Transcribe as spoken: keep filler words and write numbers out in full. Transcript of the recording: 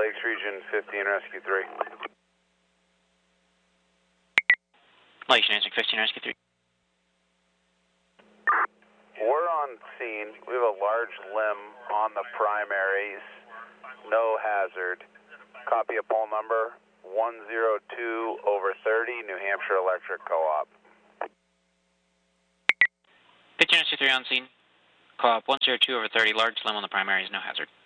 Lakes Region fifteen, Rescue three. Lakes Region fifteen, Rescue three. We're on scene. We have a large limb on the primaries. No hazard. Copy a poll number one zero two over thirty, New Hampshire Electric Co-op. fifteen, Rescue three on scene. Co-op one zero two over thirty, large limb on the primaries, no hazard.